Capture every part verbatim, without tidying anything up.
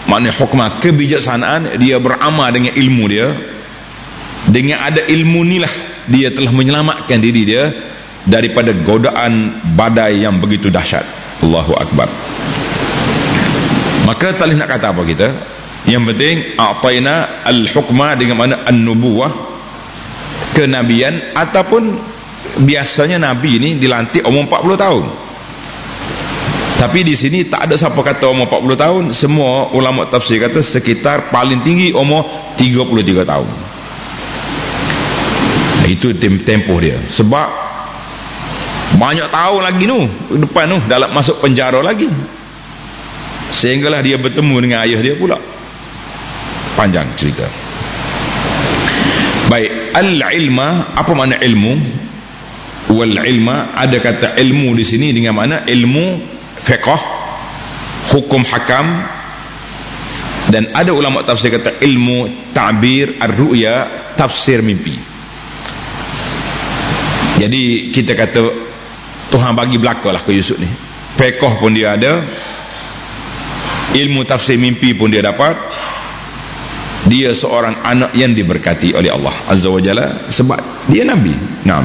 maknanya hukmah, kebijaksanaan. Dia beramal dengan ilmu dia. Dengan ada ilmu inilah dia telah menyelamatkan diri dia daripada godaan badai yang begitu dahsyat. Allahu Akbar. Maka tak boleh nak kata apa kita. Yang penting a'tayna al-hukma dengan mana an-nubuwah, kenabian. Ataupun biasanya nabi ni dilantik umur empat puluh tahun. Tapi di sini tak ada siapa kata umur empat puluh tahun. Semua ulama tafsir kata sekitar paling tinggi umur tiga puluh tiga tahun. Itu tempoh dia. Sebab banyak tahun lagi tu depan tu dalam masuk penjara lagi, sehinggalah dia bertemu dengan ayah dia pula. Panjang cerita. Baik, al-ilma, apa makna ilmu? Wal ilma, ada kata ilmu di sini dengan makna ilmu fiqh, hukum hakam. Dan ada ulama tafsir kata ilmu ta'bir ar-ru'ya, tafsir mimpi. Jadi kita kata Tuhan bagi belaka lah ke Yusuf ni. Fiqh pun dia ada, ilmu tafsir mimpi pun dia dapat. Dia seorang anak yang diberkati oleh Allah Azza wa Jalla sebab dia Nabi. Naam.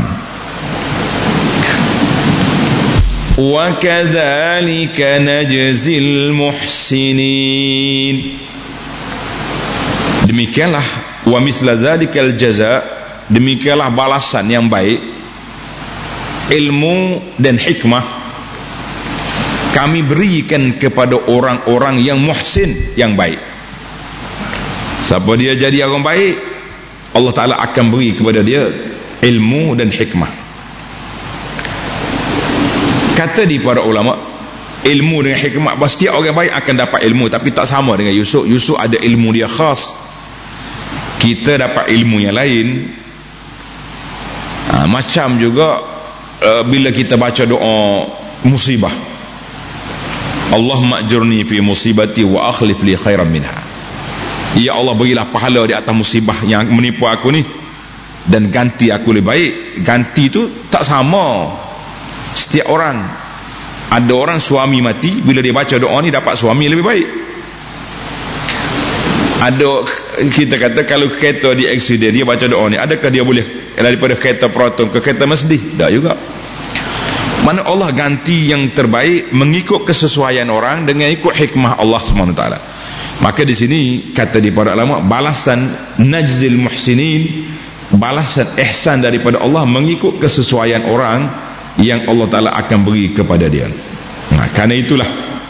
Wa kadzalika najzil muhsinin. Demikianlah, wa misla zalikal jaza, demikianlah balasan yang baik. Ilmu dan hikmah kami berikan kepada orang-orang yang muhsin, yang baik. Siapa dia jadi orang baik, Allah Ta'ala akan beri kepada dia ilmu dan hikmah. Kata di para ulama, ilmu dengan hikmah, setiap orang baik akan dapat ilmu, tapi tak sama dengan Yusuf. Yusuf ada ilmu dia khas, kita dapat ilmu yang lain. Ha, macam juga Uh, bila kita baca doa musibah, Allahumma ajurni fi musibati wa akhlif li khairan minha. Ya Allah, berilah pahala di atas musibah yang menipu aku ni, dan ganti aku lebih baik. Ganti tu tak sama setiap orang. Ada orang suami mati, bila dia baca doa ni dapat suami lebih baik. Ada, kita kata kalau kereta di aksiden, dia baca doa ni, adakah dia boleh daripada kereta Proton ke kereta Mercedes? Tak juga. Mana Allah ganti yang terbaik mengikut kesesuaian orang dengan ikut hikmah Allah subhanahu wa taala. Maka di sini kata di para ulama, balasan najzil muhsinin, balasan ihsan daripada Allah mengikut kesesuaian orang yang Allah Ta'ala akan beri kepada dia. Nah, kerana itulah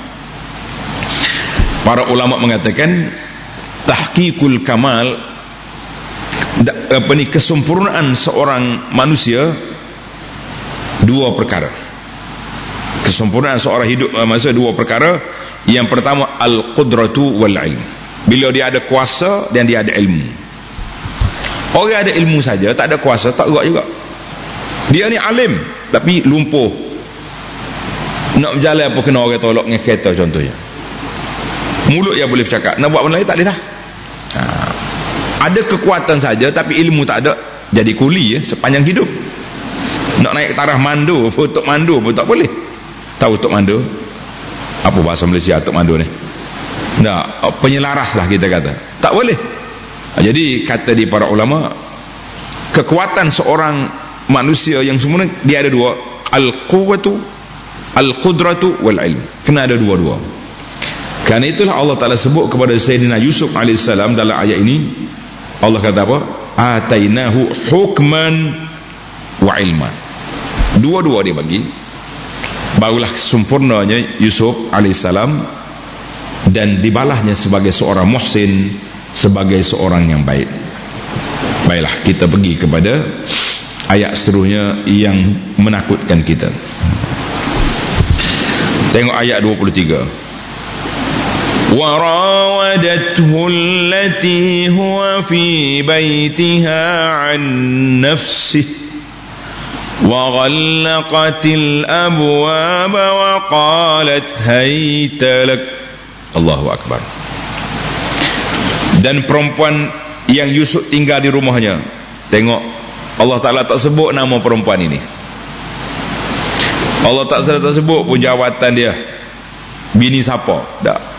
para ulama mengatakan tahqiqul kamal, apa ni, kesempurnaan seorang manusia dua perkara. Kesempurnaan seorang hidup manusia dua perkara. Yang pertama al-qudratu wal ilm. Bila dia ada kuasa dan dia ada ilmu. Orang ada ilmu saja tak ada kuasa tak gerak juga. Dia ni alim tapi lumpuh, nak berjalan apa kena orang tolak dengan kereta contohnya. Mulut yang boleh bercakap, nak buat benda lain tak boleh dah. Ha. Ada kekuatan saja tapi ilmu tak ada, jadi kuli ya, sepanjang hidup. Nak naik ke taraf mandu, tok mandu pun tak boleh. Tahu tok mandu? Apa bahasa Malaysia tok mandu ni? Tak, penyelaras lah kita kata. Tak boleh. Jadi kata di para ulama, kekuatan seorang manusia yang sempurna dia ada dua, al-quwwatu, al-qudratu wal ilm. Kena ada dua-dua. Kerana itulah Allah Ta'ala sebut kepada Sayyidina Yusuf alaihissalam dalam ayat ini. Allah kata apa? Atainahu hukman wa ilman. Dua-dua dia bagi. Barulah sempurnanya Yusuf alaihissalam, dan dibalahnya sebagai seorang muhsin, sebagai seorang yang baik. Baiklah, kita pergi kepada ayat seterusnya yang menakutkan kita. Tengok ayat dua puluh tiga. وراودته التي هو في بيتها عن نفسه وغلقت الأبواب وقالت هيت لك. Allahu Akbar. Dan perempuan yang Yusuf tinggal di rumahnya, tengok Allah Ta'ala tak sebut nama perempuan ini. Allah tak, tak sebut pun jawatan dia, bini siapa, tak.